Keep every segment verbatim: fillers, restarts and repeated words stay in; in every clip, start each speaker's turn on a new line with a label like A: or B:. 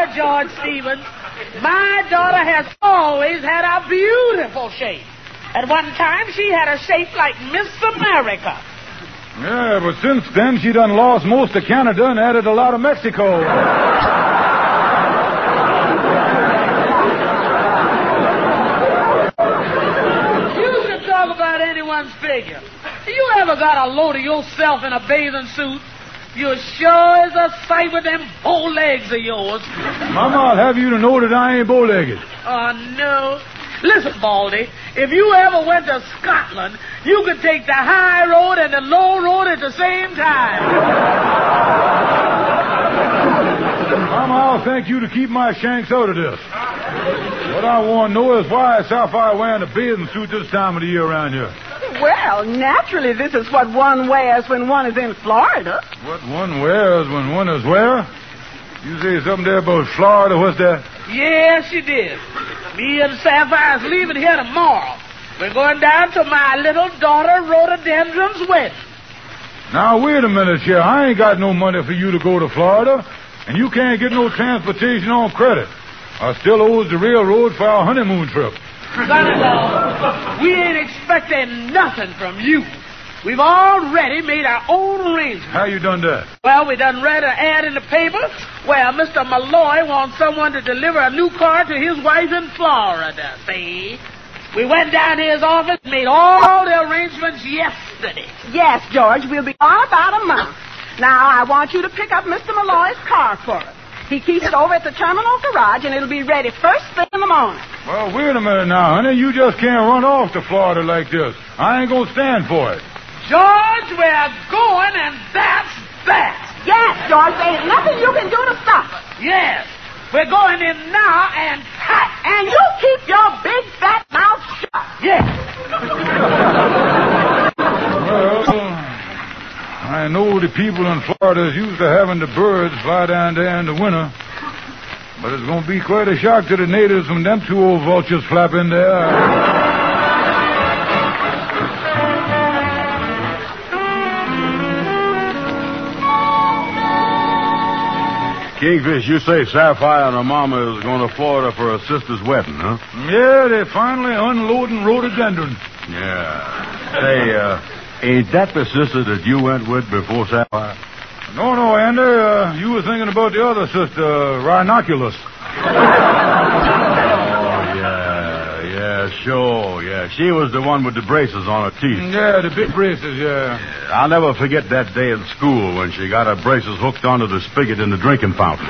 A: George Stevens, my daughter has always had a beautiful shape. At one time, she had a shape like Miss America.
B: Yeah, but since then, she done lost most of Canada and added a lot of Mexico.
A: You should talk about anyone's figure. You ever got a load of yourself in a bathing suit? You're sure as a sight with them bow legs of yours.
B: Mama, I'll have you to know that I ain't bow-legged.
A: Oh, no. Listen, Baldy, if you ever went to Scotland, you could take the high road and the low road at the same time.
B: Mama, I'll thank you to keep my shanks out of this. What I want to know is why is Sapphire wearing a bathing suit this time of the year around here?
C: Well, naturally, this is what one wears when one is in Florida.
B: What one wears when one is where? You say something there about Florida, what's that?
A: Yes, you did. Me and Sapphire's leaving here tomorrow. We're going down to my little daughter Rhododendron's wedding.
B: Now, wait a minute, Sheriff. I ain't got no money for you to go to Florida, and you can't get no transportation on credit. I still owes the railroad for our honeymoon trip.
A: Son-in-law, we ain't expecting nothing from you. We've already made our own arrangements.
B: How you done that?
A: Well, we done read an ad in the paper where Mister Malloy wants someone to deliver a new car to his wife in Florida, see? We went down to his office and made all the arrangements yesterday.
C: Yes, George, we'll be gone about a month. Now, I want you to pick up Mister Malloy's car for us. He keeps it over at the terminal garage, and it'll be ready first thing in the morning.
B: Well, wait a minute now, honey. You just can't run off to Florida like this. I ain't gonna stand for it.
A: George, we're going, and that's that.
C: Yes, George, there ain't nothing you can do to stop us.
A: Yes, we're going in now and tight.
C: And you keep your big fat mouth shut.
A: Yes.
B: Well, I know the people in Florida is used to having the birds fly down there in the winter. But it's going to be quite a shock to the natives when them two old vultures flap in there.
D: Kingfish, you say Sapphire and her mama is going to Florida for her sister's wedding, huh?
B: Yeah, they're finally unloading rhododendron.
D: Yeah. Say, uh, ain't that the sister that you went with before Sapphire?
B: No, no, Andy. Uh, you were thinking about the other sister, Rhinoculus.
D: Yeah, sure, yeah. She was the one with the braces on her teeth.
B: Yeah, the big braces, yeah.
D: yeah. I'll never forget that day in school when she got her braces hooked onto the spigot in the drinking fountain.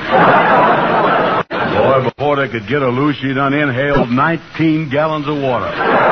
D: Boy, before they could get her loose, she done inhaled nineteen gallons of water.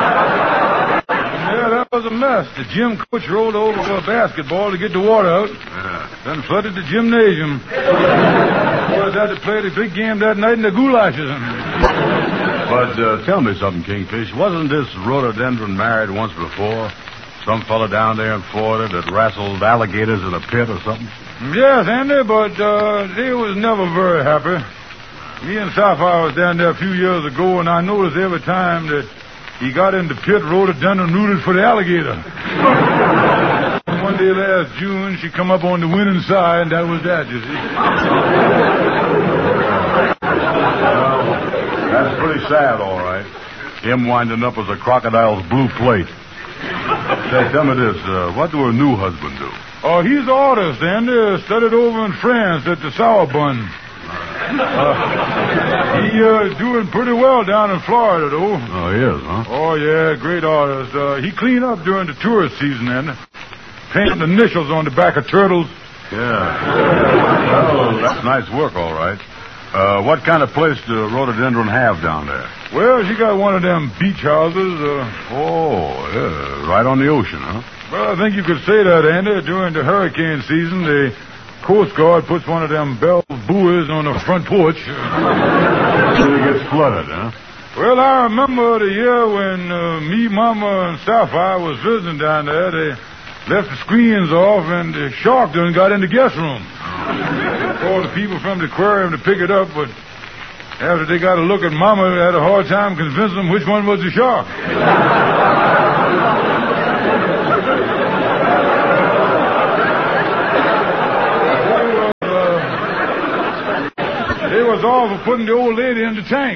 B: Yeah, that was a mess. The gym coach rolled over for a basketball to get the water out. Yeah. Then flooded the gymnasium. Boys had to play the big game that night in the goulashes.
D: But uh, tell me something, Kingfish. Wasn't this rhododendron married once before? Some fella down there in Florida that wrestled alligators in a pit or something?
B: Yes, Andy, but uh, they was never very happy. Me and Sapphire was down there a few years ago, and I noticed every time that he got in the pit, rhododendron rooted for the alligator. One day last June, she come up on the winning side, and that was that, you see.
D: That's pretty sad, all right. Him winding up as a crocodile's blue plate. Say, tell me this, uh, what do her new husband do?
B: Oh, he's an artist, Andy. Studied over in France at the Sorbonne. Uh, he uh, doing pretty well down in Florida, though.
D: Oh, he is, huh?
B: Oh, yeah, great artist. Uh, he cleaned up during the tourist season, Andy. Painting initials on the back of turtles.
D: Yeah. Well, that's nice work, all right. Uh, what kind of place do Rhododendron have down there?
B: Well, she got one of them beach houses. Uh...
D: Oh, yeah, right on the ocean, huh?
B: Well, I think you could say that, Andy. During the hurricane season, the Coast Guard puts one of them bell buoys on the front porch.
D: Till it gets flooded, huh?
B: Well, I remember the year when uh, me, Mama, and Sapphire was visiting down there. They left the screens off, and the shark done got in the guest room. Called the people from the aquarium to pick it up, but after they got a look at Mama, they had a hard time convincing them which one was the shark. uh, they was all for putting the old lady in the tank.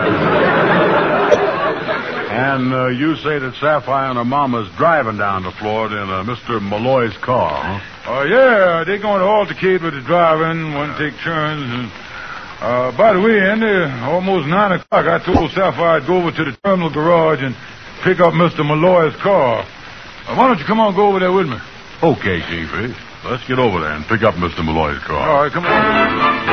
D: And uh, you say that Sapphire and her mama's driving down to Florida in uh, Mister Malloy's car, huh?
B: Oh, uh, yeah, they're going to altercate with the driving, want to take turns. And, uh, by the way, Andy, almost nine o'clock, I told Sapphire I'd go over to the terminal garage and pick up Mister Malloy's car. Uh, why don't you come on, go over there with me?
D: Okay, Kingfish. Let's get over there and pick up Mister Malloy's car.
B: All right, come on.